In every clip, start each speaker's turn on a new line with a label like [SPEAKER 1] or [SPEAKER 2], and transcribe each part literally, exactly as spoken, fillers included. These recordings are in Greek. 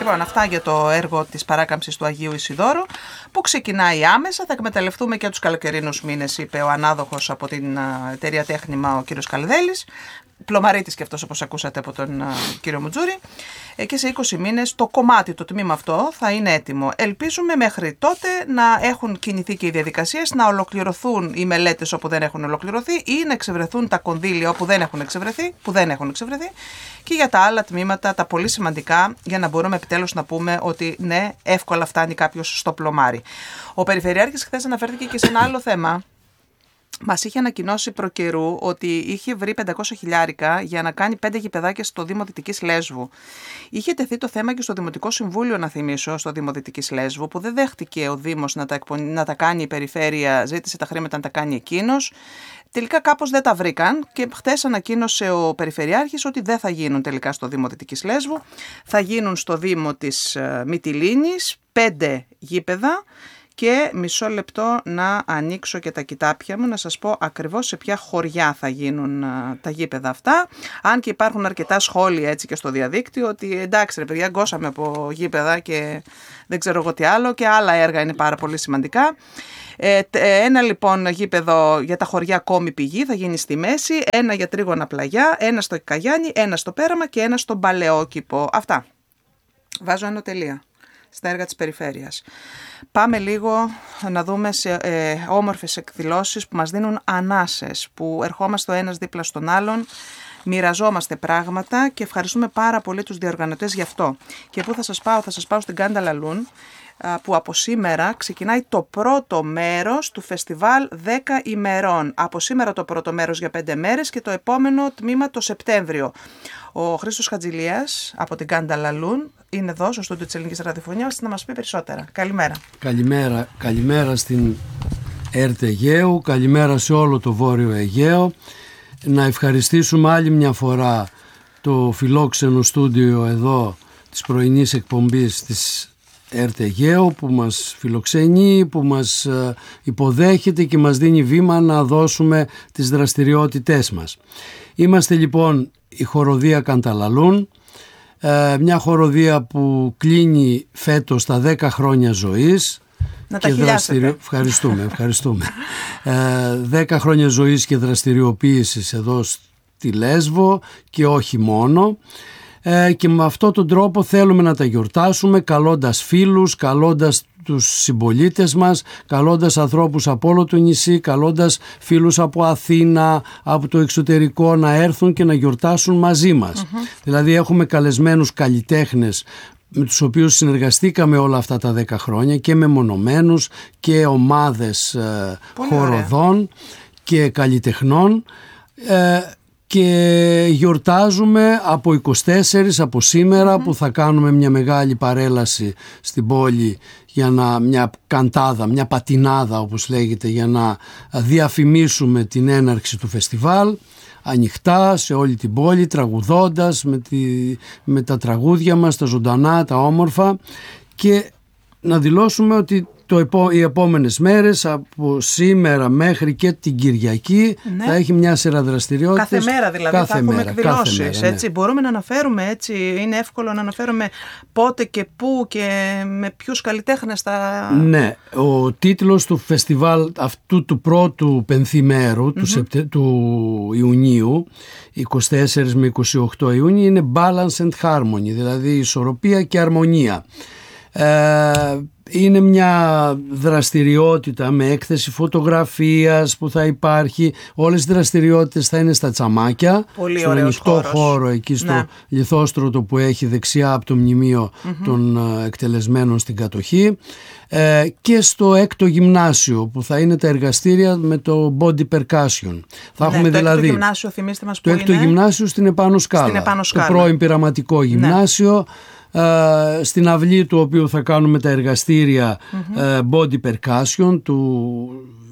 [SPEAKER 1] Λοιπόν, αυτά για το έργο της παράκαμψης του Αγίου Ισιδώρου, που ξεκινάει άμεσα. Θα εκμεταλλευτούμε και τους καλοκαιρινούς μήνες, είπε ο ανάδοχος από την εταιρεία Τέχνημα, ο κύριος Καλδέλης. Πλωμαρίτης και αυτός, όπως ακούσατε από τον uh, κύριο Μουτζούρη. Ε, και σε είκοσι μήνες το κομμάτι, το τμήμα αυτό θα είναι έτοιμο. Ελπίζουμε μέχρι τότε να έχουν κινηθεί και οι διαδικασίες, να ολοκληρωθούν οι μελέτες όπου δεν έχουν ολοκληρωθεί ή να εξευρεθούν τα κονδύλια όπου δεν έχουν εξευρεθεί, που δεν έχουν εξευρεθεί, και για τα άλλα τμήματα, τα πολύ σημαντικά, για να μπορούμε επιτέλους να πούμε ότι ναι, εύκολα φτάνει κάποιος στο πλωμάρι. Ο Περιφερειάρχης χθες αναφέρθηκε και σε ένα άλλο θέμα. Μας είχε ανακοινώσει προκαιρού ότι είχε βρει πεντακόσια χιλιάρικα για να κάνει πέντε γηπεδάκια στο Δήμο Δυτικής Λέσβου. Είχε τεθεί το θέμα και στο Δημοτικό Συμβούλιο, να θυμίσω, στο Δήμο Δυτικής Λέσβου, που δεν δέχτηκε ο Δήμος να τα, εκπο... να τα κάνει η Περιφέρεια, ζήτησε τα χρήματα να τα κάνει εκείνος. Τελικά κάπως δεν τα βρήκαν και χτες ανακοίνωσε ο Περιφερειάρχης ότι δεν θα γίνουν τελικά στο Δήμο Δυτικής Λέσβου. Θα γίνουν στο Δήμο της Μυτιλήνης πέντε γήπεδα. Και μισό λεπτό να ανοίξω και τα κοιτάπια μου, να σας πω ακριβώς σε ποια χωριά θα γίνουν α, τα γήπεδα αυτά. Αν και υπάρχουν αρκετά σχόλια έτσι και στο διαδίκτυο ότι εντάξει ρε παιδιά, γκώσαμε από γήπεδα και δεν ξέρω εγώ τι άλλο, και άλλα έργα είναι πάρα πολύ σημαντικά. Ε, ένα λοιπόν γήπεδο για τα χωριά Κόμη Πηγή θα γίνει στη μέση, ένα για Τρίγωνα Πλαγιά, ένα στο Καγιάννη, ένα στο Πέραμα και ένα στο Παλαιόκηπο. Αυτά. Βάζω ένα τελεία στα έργα της Περιφέρειας. Πάμε λίγο να δούμε σε ε, όμορφες εκδηλώσεις που μας δίνουν ανάσες, που ερχόμαστε ο ένας δίπλα στον άλλον, μοιραζόμαστε πράγματα και ευχαριστούμε πάρα πολύ τους διοργανωτές γι' αυτό. Και πού θα σας πάω, θα σας πάω στην Κάνταλαλούν, που από σήμερα ξεκινάει το πρώτο μέρος του φεστιβάλ δέκα ημερών. Από σήμερα το πρώτο μέρος για πέντε μέρες και το επόμενο τμήμα το Σεπτέμβριο. Ο Χρήστος Χατζηλίας από την Κάνταλαλούν είναι εδώ στο στούντιο της Ελληνικής Ραδιοφωνίας να μας πει περισσότερα. Καλημέρα.
[SPEAKER 2] Καλημέρα, καλημέρα στην ΕΡΤ Αιγαίου, καλημέρα σε όλο το Βόρειο Αιγαίο. Να ευχαριστήσουμε άλλη μια φορά το φιλόξενο στούντιο εδώ της πρωινής εκπομπής της ΕΡΤ Αιγαίου που μας φιλοξενεί, που μας υποδέχεται και μας δίνει βήμα να δώσουμε τις δραστηριότητές μας. Είμαστε λοιπόν η χοροδία Κανταλαλούν, μια χοροδία που κλείνει φέτος τα δέκα χρόνια ζωής.
[SPEAKER 1] Να τα χιλιάσετε.
[SPEAKER 2] Ευχαριστούμε, ευχαριστούμε. δέκα χρόνια ζωής και δραστηριοποίησης εδώ στη Λέσβο και όχι μόνο. Ε, και με αυτόν τον τρόπο θέλουμε να τα γιορτάσουμε καλώντας φίλους, καλώντας τους συμπολίτες μας, καλώντας ανθρώπους από όλο το νησί, καλώντας φίλους από Αθήνα, από το εξωτερικό να έρθουν και να γιορτάσουν μαζί μας. Mm-hmm. Δηλαδή έχουμε καλεσμένους καλλιτέχνες με τους οποίους συνεργαστήκαμε όλα αυτά τα δέκα χρόνια και μεμονωμένους και ομάδες ε, χοροδών ωραία. Και καλλιτεχνών ε, και γιορτάζουμε από είκοσι τέσσερα από σήμερα mm-hmm. που θα κάνουμε μια μεγάλη παρέλαση στην πόλη για να, μια καντάδα, μια πατινάδα όπως λέγεται, για να διαφημίσουμε την έναρξη του φεστιβάλ ανοιχτά σε όλη την πόλη, τραγουδώντας με, τη, με τα τραγούδια μας, τα ζωντανά, τα όμορφα, και να δηλώσουμε ότι το επό, οι επόμενες μέρες από σήμερα μέχρι και την Κυριακή ναι. θα έχει μια σειρά δραστηριότητες. Κάθε μέρα δηλαδή
[SPEAKER 1] κάθε θα έχουμε μέρα, εκδηλώσεις. Μέρα, ναι. Έτσι, μπορούμε να αναφέρουμε, έτσι, είναι εύκολο να αναφέρουμε πότε και πού και με ποιους καλλιτέχνες θα...
[SPEAKER 2] Ναι, ο τίτλος του φεστιβάλ αυτού του πρώτου πενθήμερου mm-hmm. του, Σεπτε... του Ιουνίου, είκοσι τέσσερα με είκοσι οκτώ Ιούνιου, είναι Balance and Harmony, δηλαδή ισορροπία και αρμονία. Ε, είναι μια δραστηριότητα με έκθεση φωτογραφίας που θα υπάρχει. Όλες οι δραστηριότητες θα είναι στα Τσαμάκια,
[SPEAKER 1] πολύ
[SPEAKER 2] στον ανοιχτό χώρο εκεί στο ναι. λιθόστρωτο που έχει δεξιά από το μνημείο mm-hmm. των εκτελεσμένων στην κατοχή, ε, και στο έκτο γυμνάσιο που θα είναι τα εργαστήρια με το body percussion. Θα
[SPEAKER 1] ναι,
[SPEAKER 2] έχουμε
[SPEAKER 1] το
[SPEAKER 2] δηλαδή
[SPEAKER 1] έκτο γυμνάσιο, θυμίστε μας,
[SPEAKER 2] το
[SPEAKER 1] που
[SPEAKER 2] έκτο
[SPEAKER 1] είναι?
[SPEAKER 2] γυμνάσιο στην Επάνω Σκάλα,
[SPEAKER 1] στην Επάνω Σκάλα.
[SPEAKER 2] Το πρώην πειραματικό γυμνάσιο, ναι. Uh, στην αυλή του οποίου θα κάνουμε τα εργαστήρια mm-hmm. uh, body percussion του,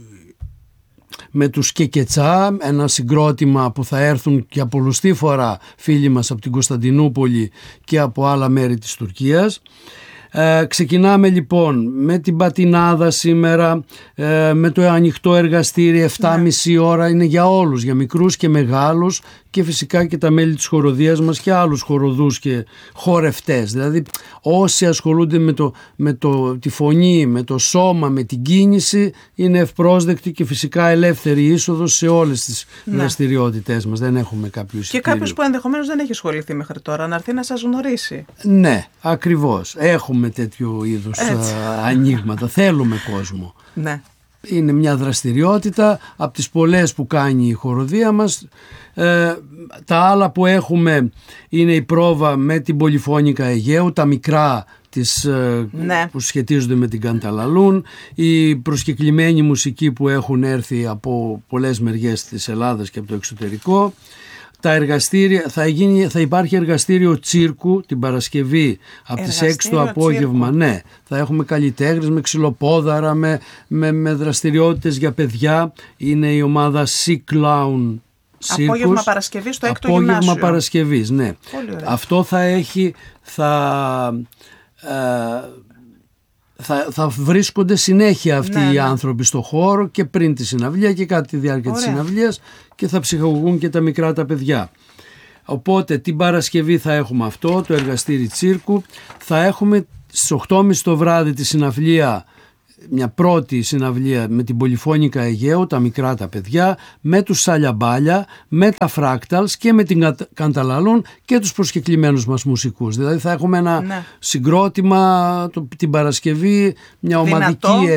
[SPEAKER 2] με τους Κεκετσά, ένα συγκρότημα που θα έρθουν και απολουστή φορά φίλοι μας από την Κωνσταντινούπολη και από άλλα μέρη της Τουρκίας. Uh, ξεκινάμε λοιπόν με την πατινάδα σήμερα, uh, με το ανοιχτό εργαστήρι επτά και μισή ώρα, είναι για όλους, για μικρούς και μεγάλους, και φυσικά και τα μέλη της χοροδίας μας και άλλους χοροδούς και χορευτές. Δηλαδή όσοι ασχολούνται με, το, με το, τη φωνή, με το σώμα, με την κίνηση, είναι ευπρόσδεκτοι και φυσικά ελεύθερη είσοδος σε όλες τις ναι. δραστηριότητές μας. Δεν έχουμε κάποιο εισιτήριο.
[SPEAKER 1] Και κάποιος που ενδεχομένως δεν έχει ασχοληθεί μέχρι τώρα να έρθει να σας γνωρίσει.
[SPEAKER 2] Ναι, ακριβώς. Έχουμε τέτοιο είδους ανοίγματα. Θέλουμε κόσμο.
[SPEAKER 1] Ναι.
[SPEAKER 2] Είναι μια δραστηριότητα από τις πολλές που κάνει η χοροδία μας. Ε, τα άλλα που έχουμε είναι η πρόβα με την Πολυφώνικα Αιγαίου, τα μικρά της, ναι. που σχετίζονται με την Κανταλαλούν, η προσκεκλημένη μουσική που έχουν έρθει από πολλές μεριές της Ελλάδας και από το εξωτερικό. Τα εργαστήρια, θα, γίνει, θα υπάρχει εργαστήριο τσίρκου την Παρασκευή από τις έξι το απόγευμα. Τσίρκου. Ναι, θα έχουμε καλλιτέχνες με ξυλοπόδαρα, με, με, με δραστηριότητες για παιδιά. Είναι η ομάδα Sea Clown Circus.
[SPEAKER 1] Απόγευμα Παρασκευής στο έκτο
[SPEAKER 2] Απόγευμα
[SPEAKER 1] γυμνάσιο.
[SPEAKER 2] Απόγευμα Παρασκευής, ναι. Αυτό θα έχει, θα... Ε, Θα, θα βρίσκονται συνέχεια αυτοί ναι, οι ναι. άνθρωποι στο χώρο και πριν τη συναυλία και κατά τη διάρκεια Ωραία. της συναυλίας και θα ψυχαγωγούν και τα μικρά τα παιδιά. Οπότε την Παρασκευή θα έχουμε αυτό, το εργαστήρι τσίρκου. Θα έχουμε στις οκτώ και μισή το βράδυ τη συναυλία, μια πρώτη συναυλία με την Πολυφώνικα Αιγαίου, τα μικρά τα παιδιά, με τους Σαλιαμπάλια, με τα Φράκταλς και με την Κανταλαλούν και τους προσκεκλημένους μας μουσικούς. Δηλαδή θα έχουμε ένα ναι. συγκρότημα το, την Παρασκευή, μια ομαδική